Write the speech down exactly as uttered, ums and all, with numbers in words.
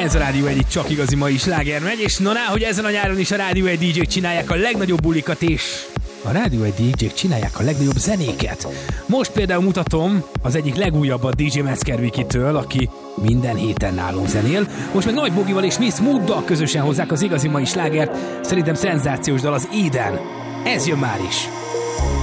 Ez a Rádió egy csak igazi mai sláger megy, és na ná, hogy ezen a nyáron is a Rádió egy dé jék csinálják a legnagyobb bulikat, és a Rádió egy dé jék csinálják a legnagyobb zenéket. Most például mutatom az egyik legújabbat dé dzsé Metzger Vikitől, aki minden héten nálunk zenél. Most meg Nagy Bogival és Miss Mooddal közösen hozzák az igazi mai slágert. Szerintem szenzációs dal, az Éden. Ez jön már is.